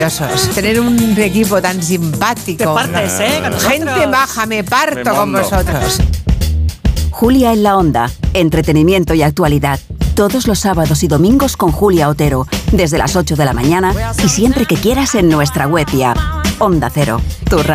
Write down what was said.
Tener un equipo tan simpático. Te partes, con nosotros. Gente maja, me parto con vosotros. Julia en la Onda. Entretenimiento y actualidad. Todos los sábados y domingos con Julia Otero. Desde las 8 de la mañana y siempre que quieras en nuestra web y app. Onda Cero. Tu